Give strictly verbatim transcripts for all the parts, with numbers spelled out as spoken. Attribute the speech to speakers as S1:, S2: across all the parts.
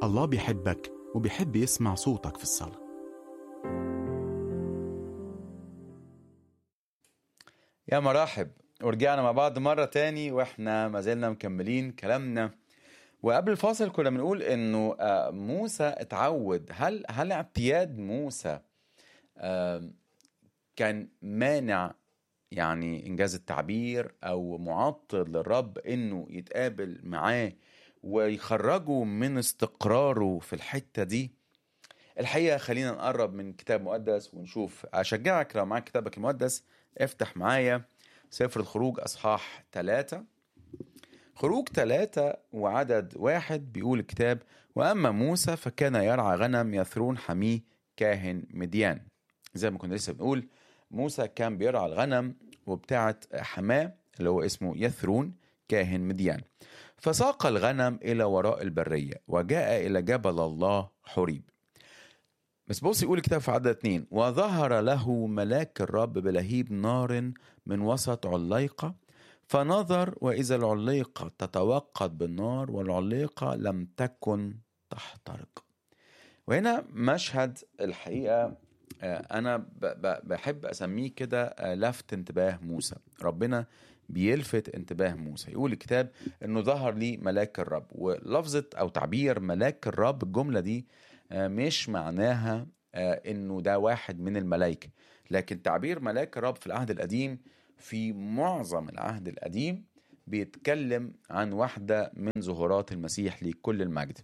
S1: الله بيحبك وبيحب يسمع صوتك في الصلاة.
S2: يا مرحب، ورجعنا مع بعض مرة تاني واحنا ما زلنا مكملين كلامنا. وقبل الفاصل كنا بنقول انه آه، موسى اتعود. هل هل اعتياد موسى آه، كان مانع، يعني انجاز التعبير، او معطل للرب انه يتقابل معاه ويخرجه من استقراره في الحتة دي؟ الحقيقة خلينا نقرب من كتاب مقدس ونشوف. أشجعك لو معاك كتابك المقدس افتح معايا سفر الخروج أصحاح ثلاثة. خروج ثلاثة وعدد واحد بيقول الكتاب: وأما موسى فكان يرعى غنم يثرون حميه كاهن مديان. زي ما كنا لسه بنقول، موسى كان بيرعى الغنم وبتاعت حماه اللي هو اسمه يثرون كاهن مديان. فساق الغنم إلى وراء البرية وجاء إلى جبل الله حريب. بس بص، يقول الكتاب في عدد اتنين: وظهر له ملاك الرب بلهيب نار من وسط عليقة، فنظر وإذا العليقة تتوقد بالنار والعليقة لم تكن تحترق. وهنا مشهد الحقيقة آه، أنا ب- ب- بحب أسميه كده آه، لفت انتباه موسى. ربنا بيلفت انتباه موسى. يقول الكتاب إنه ظهر لي ملاك الرب. ولفظة أو تعبير ملاك الرب، الجملة دي آه، مش معناها آه، إنه ده واحد من الملائكة، لكن تعبير ملاك الرب في العهد القديم، في معظم العهد القديم، بيتكلم عن واحدة من ظهورات المسيح لكل المجد.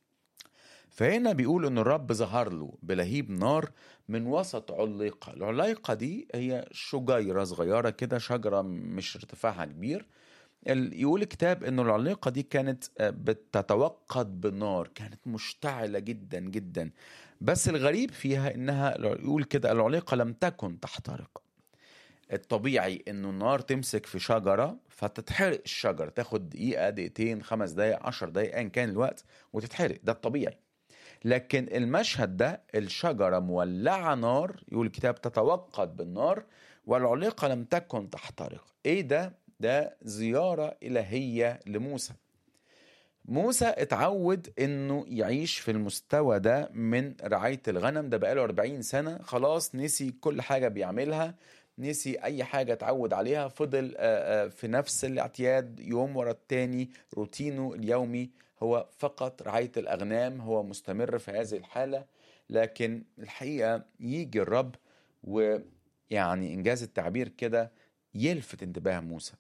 S2: فهنا بيقول ان الرب ظهر له بلهيب نار من وسط عليقة. العليقة دي هي شجيرة صغيرة كده، شجرة مش ارتفاعها كبير. ال- يقول الكتاب ان العليقة دي كانت آه، بتتوقد بالنار، كانت مشتعلة جدا جدا. بس الغريب فيها انها يقول كده العليقة لم تكن تحترق. الطبيعي انه النار تمسك في شجرة فتتحرق الشجرة، تاخد دقيقة، دقيقتين، خمس دقايق، عشر دقايق، ايا كان الوقت، وتتحرق. ده الطبيعي. لكن المشهد ده الشجرة مولعة نار، يقول الكتاب تتوقد بالنار والعليقة لم تكن تحترق. ايه ده؟ ده زيارة إلهية لموسى. موسى اتعود انه يعيش في المستوى ده من رعاية الغنم. ده بقاله أربعين سنة، خلاص نسي كل حاجة بيعملها، نسي اي حاجة اتعود عليها. فضل آه، آه، في نفس الاعتياد يوم ورا التاني. روتينه اليومي هو فقط رعاية الأغنام، هو مستمر في هذه الحالة. لكن الحقيقة يجي الرب ويعني إنجاز التعبير كده يلفت انتباه موسى.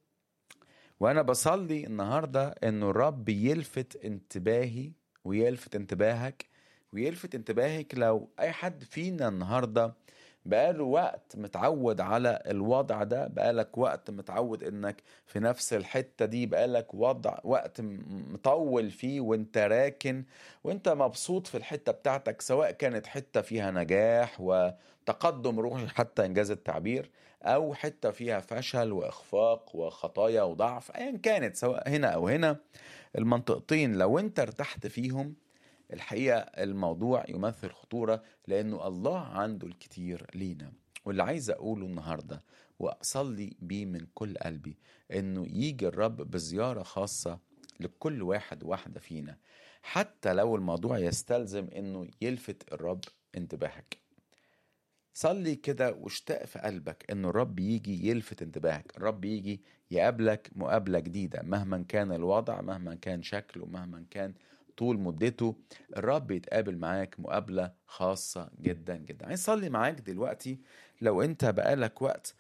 S2: وأنا بصلي النهاردة إنه الرب يلفت انتباهي ويلفت انتباهك ويلفت انتباهك. لو أي حد فينا النهاردة بقاله وقت متعود على الوضع ده، بقالك وقت متعود إنك في نفس الحتة دي، بقالك وضع وقت م- مطول فيه وانت راكن وانت مبسوط في الحتة بتاعتك، سواء كانت حتة فيها نجاح وتقدم روحي حتى إنجاز التعبير، أو حتة فيها فشل وإخفاق وخطايا وضعف، أيا كانت، سواء هنا أو هنا، المنطقتين لو أنت ارتحت فيهم، الحقيقة الموضوع يمثل خطورة، لأنه الله عنده الكتير لينا. واللي عايز أقوله النهاردة وأصلي بيه من كل قلبي إنه يجي الرب بزيارة خاصة لكل واحد واحدة فينا، حتى لو الموضوع يستلزم إنه يلفت الرب انتباهك. صلي كده واشتاق في قلبك ان الرب يجي يلفت انتباهك، الرب يجي يقابلك مقابلة جديدة، مهما كان الوضع، مهما كان شكله، مهما كان طول مدته، الرب يتقابل معاك مقابلة خاصة جدا جدا. عايز صلي معاك دلوقتي. لو انت بقالك وقت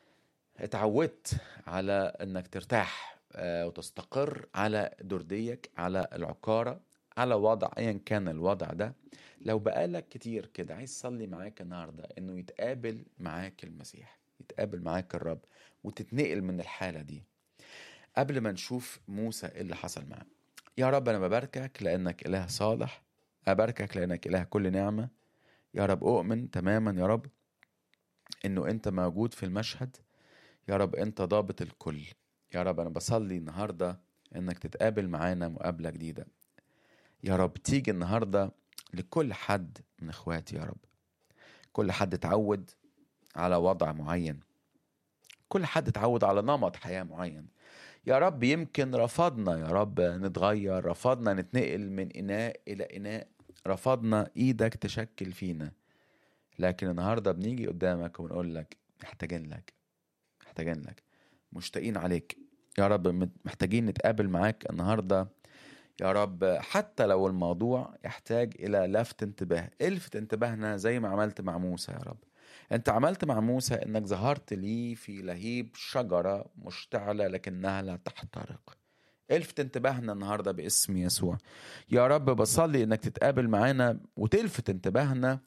S2: اتعودت على انك ترتاح آه، وتستقر على درديك، على العقارة، على وضع ايا كان الوضع ده، لو بقالك كتير كده، عايز صلي معاك النهاردة انه يتقابل معاك المسيح، يتقابل معاك الرب وتتنقل من الحالة دي. قبل ما نشوف موسى إيه اللي حصل معاه، يا رب انا بباركك لانك اله صالح، اباركك لانك اله كل نعمة. يا رب اؤمن تماما يا رب انه انت موجود في المشهد. يا رب انت ضابط الكل. يا رب انا بصلي النهاردة انك تتقابل معانا مقابلة جديدة. يا رب تيجي النهاردة لكل حد من اخواتي. يا رب كل حد اتعود على وضع معين، كل حد اتعود على نمط حياة معين، يا رب يمكن رفضنا يا رب نتغير، رفضنا نتنقل من إناء إلى إناء، رفضنا إيدك تشكل فينا، لكن النهاردة بنيجي قدامك ونقول لك محتاجين لك، محتاجين لك، مشتاقين عليك يا رب، محتاجين نتقابل معاك النهاردة يا رب. حتى لو الموضوع يحتاج إلى لفت انتباه، الفت انتباهنا زي ما عملت مع موسى يا رب. انت عملت مع موسى انك ظهرت لي في لهيب شجرة مشتعلة لكنها لا تحترق. الفت انتباهنا النهاردة باسم يسوع يا رب. بصلي انك تتقابل معانا وتلفت انتباهنا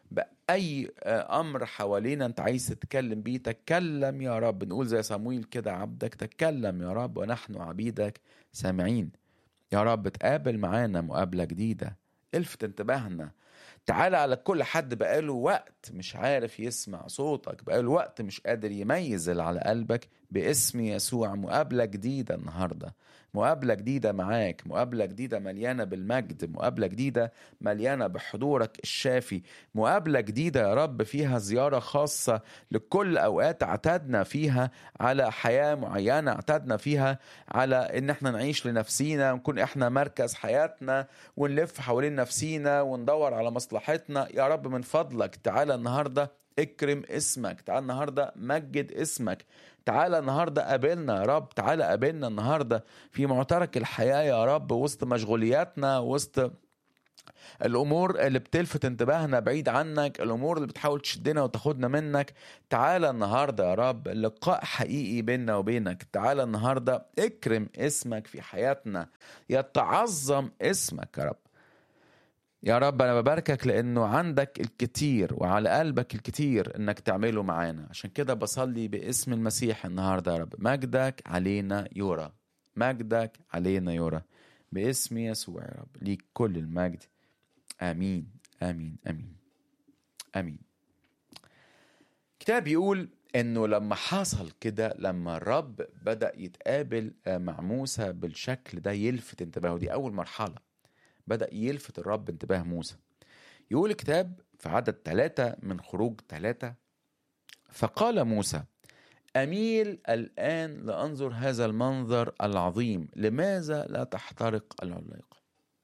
S2: بأي أمر حوالينا أنت عايز تتكلم بيه. تكلم يا رب، نقول زي صمويل كده عبدك، تكلم يا رب ونحن عبيدك سامعين يا رب. تقابل معانا مقابلة جديدة، الفت انتباهنا. تعالى على كل حد بقاله وقت مش عارف يسمع صوتك، بقاله وقت مش قادر يميز اللي على قلبك، باسم يسوع مقابلة جديدة النهاردة، مقابلة جديدة معاك، مقابلة جديدة مليانة بالمجد، مقابلة جديدة مليانة بحضورك الشافي، مقابلة جديدة يا رب فيها زيارة خاصة لكل أوقات اعتدنا فيها على حياة معينة، اعتدنا فيها على إن احنا نعيش لنفسينا ونكون احنا مركز حياتنا ونلف حوالين نفسينا وندور على مصلحتنا. يا رب من فضلك تعالى النهاردة اكرم اسمك، تعالى النهاردة مجد اسمك، تعالى النهاردة قابلنا يا رب، تعالى قابلنا النهاردة في معترك الحياة يا رب، وسط مشغولياتنا، وسط الأمور اللي بتلفت انتباهنا بعيد عنك، الأمور اللي بتحاول تشدنا وتاخدنا منك. تعالى النهاردة يا رب لقاء حقيقي بيننا وبينك، تعالى النهاردة اكرم اسمك في حياتنا، يتعظم اسمك يا رب. يا رب أنا بباركك لأنه عندك الكتير وعلى قلبك الكتير إنك تعمله معانا، عشان كده بصلي باسم المسيح النهاردة يا رب، مجدك علينا يرى، مجدك علينا يرى باسم يسوع يا رب، ليك كل المجد. آمين آمين آمين آمين. كتاب يقول إنه لما حصل كده، لما الرب بدأ يتقابل مع موسى بالشكل ده يلفت انتباهه، دي أول مرحلة بدأ يلفت الرب انتباه موسى. يقول الكتاب في عدد ثلاثة من خروج ثلاثة: فقال موسى أميل الآن لأنظر هذا المنظر العظيم، لماذا لا تحترق العليقة؟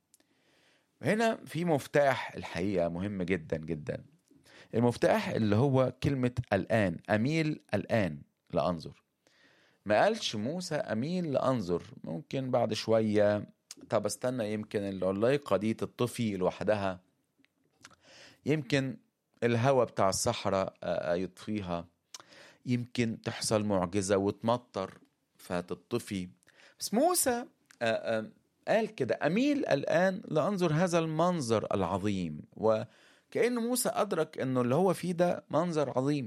S2: هنا في مفتاح الحقيقة مهم جدا جدا، المفتاح اللي هو كلمة الآن، أميل الآن لأنظر. ما قالش موسى أميل لأنظر ممكن بعد شوية، طب استنى يمكن العليقة دي تطفي لوحدها، يمكن الهواء بتاع الصحراء يطفيها، يمكن تحصل معجزة وتمطر فتطفي. بس موسى قال كده أميل الآن لأنظر هذا المنظر العظيم، وكأن موسى أدرك أنه اللي هو فيه ده منظر عظيم.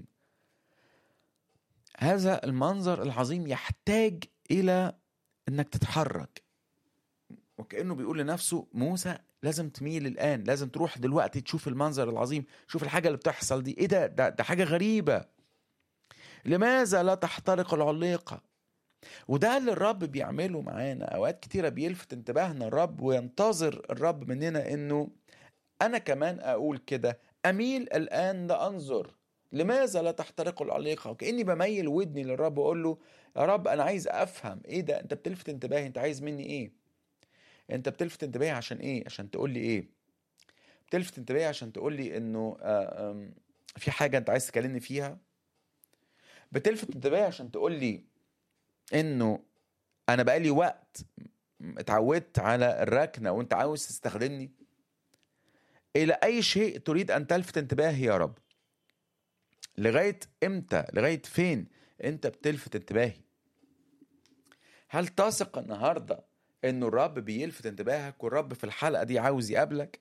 S2: هذا المنظر العظيم يحتاج إلى أنك تتحرك، وكأنه بيقول لنفسه موسى لازم تميل الآن، لازم تروح دلوقتي تشوف المنظر العظيم، شوف الحاجة اللي بتحصل دي، إيه ده ده, ده حاجة غريبة، لماذا لا تحترق العليقة؟ وده اللي الرب بيعمله معانا أوقات كتيرة، بيلفت انتباهنا الرب وينتظر الرب مننا إنه أنا كمان أقول كده أميل الآن لأنظر، لماذا لا تحترق العليقة؟ وكأني بميل ودني للرب وأقول له يا رب أنا عايز أفهم إيه ده، أنت بتلفت انتباهي، أنت عايز مني إيه؟ أنت بتلفت انتباهي عشان إيه؟ عشان تقول لي إيه؟ بتلفت انتباهي عشان تقول لي إنه في حاجة أنت عايز تكلمني فيها؟ بتلفت انتباهي عشان تقول لي إنه أنا بقالي وقت اتعودت على الركنة وأنت عاوز تستخدمني؟ إلى أي شيء تريد أن تلفت انتباهي يا رب؟ لغاية إمتى؟ لغاية فين أنت بتلفت انتباهي؟ هل تثق النهاردة إنه الرب بيلفت انتباهك والرب في الحلقة دي عاوز يقابلك؟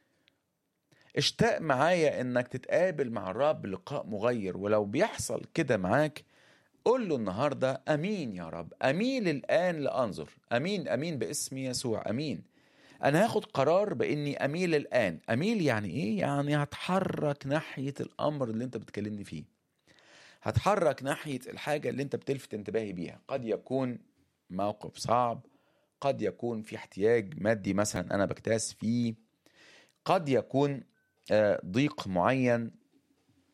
S2: اشتاق معايا إنك تتقابل مع الرب لقاء مغير، ولو بيحصل كده معاك قل له النهاردة أمين يا رب، أميل الآن لأنظر، أمين أمين باسم يسوع، أمين. أنا هاخد قرار بإني أميل الآن. أميل يعني إيه؟ يعني هتحرك ناحية الأمر اللي أنت بتكلمني فيه، هتحرك ناحية الحاجة اللي أنت بتلفت انتباهي بيها. قد يكون موقف صعب، قد يكون في احتياج مادي مثلا أنا بكتاس فيه، قد يكون ضيق معين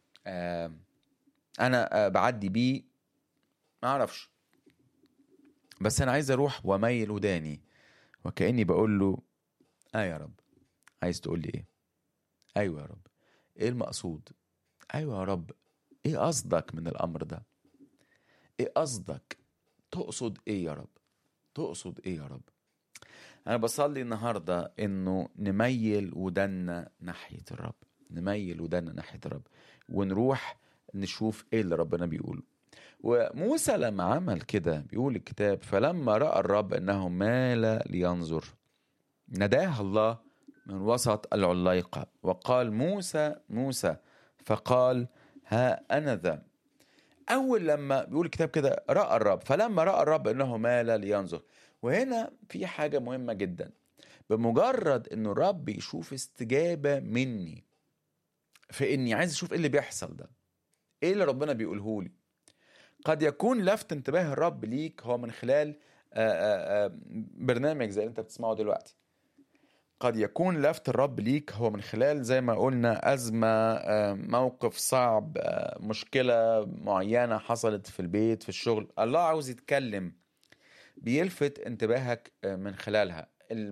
S2: أنا بعدي بيه، ما أعرفش. بس انا عايز اروح واميل وداني وكأني بقول له اه يا رب، عايز تقول لي ايه؟ ايوه يا رب، ايه المقصود؟ ايوه يا رب، ايه قصدك من الامر ده؟ ايه قصدك؟ تقصد ايه يا رب؟ تقصد ايه يا رب؟ انا بصلي النهارده انه نميل ودنا ناحيه الرب، نميل ودنا ناحيه الرب، ونروح نشوف ايه اللي ربنا بيقوله. وموسى لما عمل كده بيقول الكتاب فلما رأى الرب انه مال لينظر ناداه الله من وسط العليقة وقال موسى موسى، فقال ها أنا ذا. أول لما بيقول الكتاب كده رأى الرب، فلما رأى الرب إنه مال لينظر. وهنا في حاجة مهمة جدا، بمجرد إنه الرب يشوف استجابة مني في إني عايز أشوف إيه اللي بيحصل ده، إيه اللي ربنا بيقوله لي. قد يكون لفت انتباه الرب ليك هو من خلال آآ آآ برنامج زي اللي أنت بتسمعه دلوقتي. قد يكون لفت الرب ليك هو من خلال زي ما قلنا أزمة، موقف صعب، مشكلة معينة حصلت في البيت في الشغل، الله عاوز يتكلم بيلفت انتباهك من خلالها.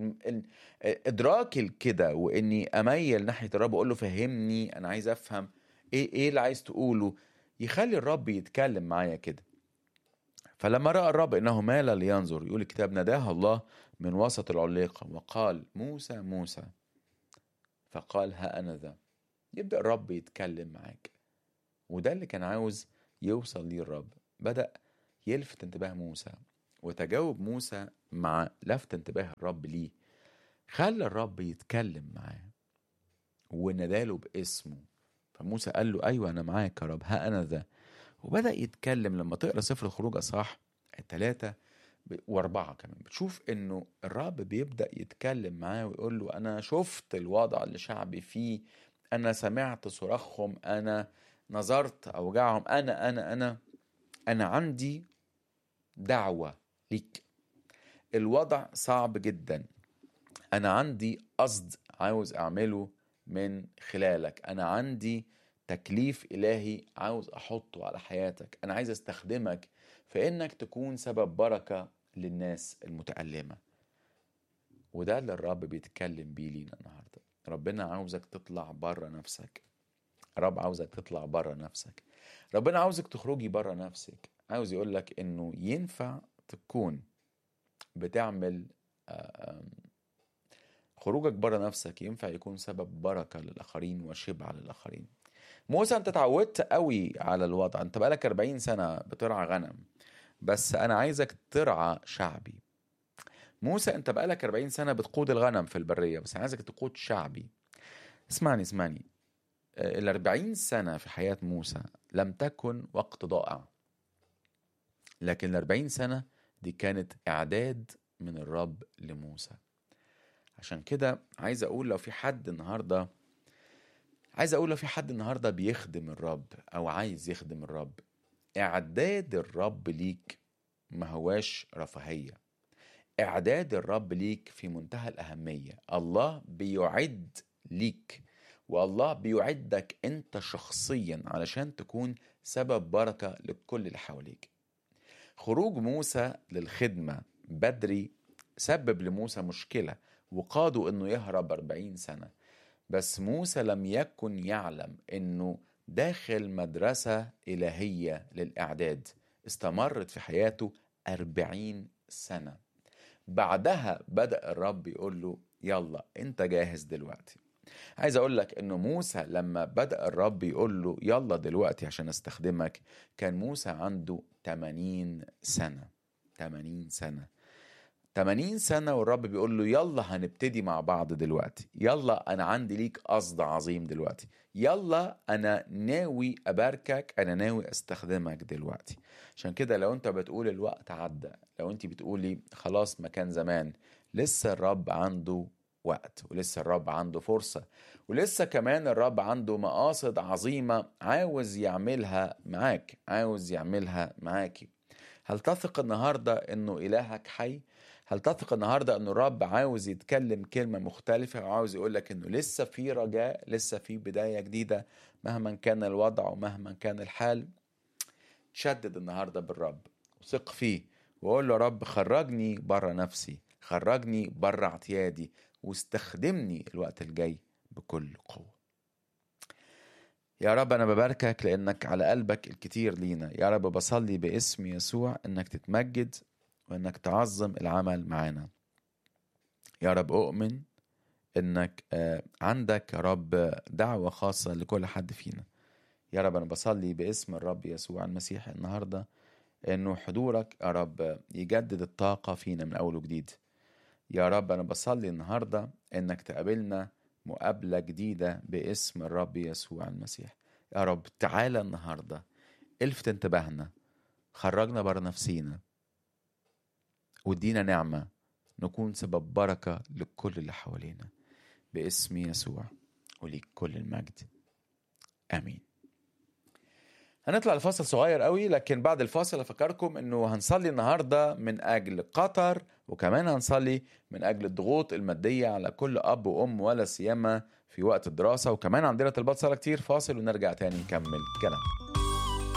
S2: إدراك الكده وإني أميل ناحية الرب وأقول له فهمني، أنا عايز أفهم إيه إيه اللي عايز تقوله، يخلي الرب يتكلم معايا كده. فلما رأى الرب إنه مال لينظر يقول الكتاب ناداه الله من وسط العليقة وقال موسى موسى، فقال ها أنا ذا. يبدأ الرب يتكلم معاك، وده اللي كان عاوز يوصل ليه الرب. بدأ يلفت انتباه موسى، وتجاوب موسى مع لفت انتباه الرب ليه خلى الرب يتكلم معاه وناداله باسمه. فموسى قال له أيوة أنا معاك يا رب، ها أنا ذا. وبدأ يتكلم. لما تقرأ سفر الخروج أصحاح الثلاثة واربعة كمان بتشوف انه الرب بيبدأ يتكلم معاه ويقول له انا شفت الوضع اللي شعبي فيه، انا سمعت صراخهم، انا نظرت اوجاعهم، انا انا انا انا عندي دعوة ليك. الوضع صعب جدا، انا عندي قصد عاوز اعمله من خلالك، انا عندي تكليف الهي عاوز احطه على حياتك، انا عايز استخدمك في انك تكون سبب بركة للناس المتألمة. وده اللي الرب بيتكلم بيه لينا النهاردة. ربنا عاوزك تطلع بره نفسك، رب عاوزك تطلع بره نفسك، ربنا عاوزك تخرجي بره نفسك. عاوز يقولك انه ينفع تكون بتعمل خروجك بره نفسك ينفع يكون سبب بركة للآخرين وشبع للآخرين. موسى انت اتعودت قوي على الوضع، انت بقالك أربعين سنة بترعى غنم، بس انا عايزك ترعى شعبي. موسى انت بقالك أربعين سنة بتقود الغنم في البرية، بس انا عايزك تقود شعبي. اسمعني اسمعني، الأربعين سنة في حياة موسى لم تكن وقت ضائع، لكن الأربعين سنة دي كانت إعداد من الرب لموسى. عشان كده عايز أقول لو في حد النهاردة عايز أقول لو في حد النهاردة بيخدم الرب أو عايز يخدم الرب، إعداد الرب ليك ما هواش رفاهية. إعداد الرب ليك في منتهى الأهمية. الله بيعد ليك، والله بيعدك أنت شخصيا علشان تكون سبب بركة لكل اللي حواليك. خروج موسى للخدمة بدري سبب لموسى مشكلة وقاده أنه يهرب أربعين سنة، بس موسى لم يكن يعلم أنه داخل مدرسة إلهية للإعداد استمرت في حياته أربعين سنة. بعدها بدأ الرب يقول له يلا انت جاهز دلوقتي. عايز اقول لك انه موسى لما بدأ الرب يقول له يلا دلوقتي عشان استخدمك، كان موسى عنده ثمانين سنة. ثمانين سنة ثمانين سنة والرب بيقول له يلا هنبتدي مع بعض دلوقتي، يلا أنا عندي ليك قصد عظيم دلوقتي، يلا أنا ناوي أباركك، أنا ناوي أستخدمك دلوقتي. عشان كده لو أنت بتقول الوقت عدى، لو أنت بتقولي خلاص مكان زمان، لسه الرب عنده وقت، ولسه الرب عنده فرصة، ولسه كمان الرب عنده مقاصد عظيمة عاوز يعملها معاك، عاوز يعملها معاكي. هل تثق النهاردة أنه إلهك حي؟ هل تثق النهاردة أن الرب عاوز يتكلم كلمة مختلفة وعاوز يقولك أنه لسه في رجاء، لسه في بداية جديدة مهما كان الوضع ومهما كان الحال؟ تشدد النهاردة بالرب وثق فيه وأقول له يا رب خرجني بره نفسي، خرجني بره اعتيادي، واستخدمني الوقت الجاي بكل قوة. يا رب أنا بباركك لأنك على قلبك الكتير لينا. يا رب بصلي باسم يسوع أنك تتمجد وأنك تعظم العمل معانا. يا رب أؤمن أنك عندك يا رب دعوة خاصة لكل حد فينا. يا رب أنا بصلي باسم الرب يسوع المسيح النهاردة أنه حضورك يا رب يجدد الطاقة فينا من أول وجديد. يا رب أنا بصلي النهاردة أنك تقابلنا مقابلة جديدة باسم الرب يسوع المسيح. يا رب تعالى النهاردة الفت انتباهنا، خرجنا بره نفسينا، ودينا نعمة نكون سبب بركة لكل اللي حوالينا باسم يسوع، وليك كل المجد. آمين. هنطلع لفاصل صغير قوي، لكن بعد الفاصل أفكركم أنه هنصلي النهاردة من أجل قطر، وكمان هنصلي من أجل الضغوط المادية على كل أب وأم ولا سيما في وقت الدراسة، وكمان عندنا طلبات صلاة كتير. فاصل ونرجع تاني نكمل كلام.